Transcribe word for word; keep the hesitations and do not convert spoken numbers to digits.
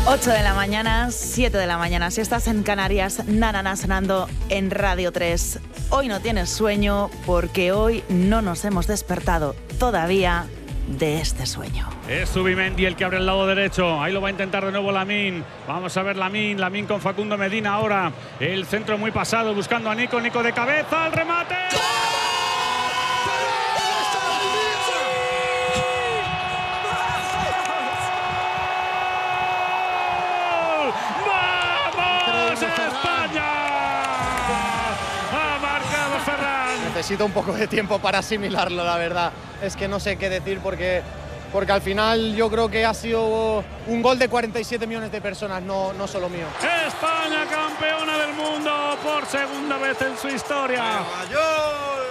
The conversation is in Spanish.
ocho de la mañana, siete de la mañana. Si estás en Canarias, Nanana sonando en Radio tres. Hoy no tienes sueño porque hoy no nos hemos despertado todavía de este sueño. Es Zubimendi el que abre el lado derecho. Ahí lo va a intentar de nuevo Lamine. Vamos a ver Lamine. Lamine con Facundo Medina ahora. El centro muy pasado buscando a Nico. Nico de cabeza. ¡El remate! Necesito un poco de tiempo para asimilarlo, la verdad. Es que no sé qué decir porque, porque al final yo creo que ha sido un gol de cuarenta y siete millones de personas, no, no solo mío. España campeona del mundo por segunda vez en su historia. ¡Mayor!